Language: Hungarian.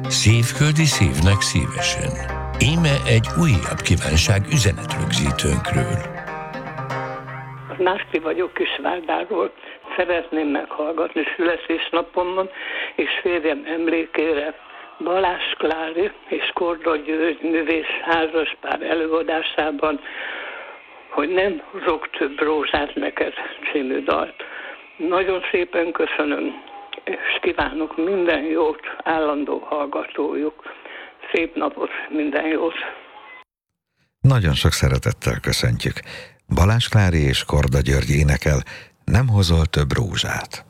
Szívföldi szívnek szívesen. Íme egy újabb kívánság üzenetrögzítőnkről. Nászti vagyok Kisvárdáról. Szeretném meghallgatni születésnapomon és férjem emlékére Balázs Klári és Korda György művész házaspár előadásában, hogy nem hozok több rózsát neked című dalt. Nagyon szépen köszönöm, és kívánok minden jót állandó hallgatójuk. Szép napot, minden jót! Nagyon sok szeretettel köszöntjük. Balázs Klári és Korda György énekel Nem hozol több rózsát.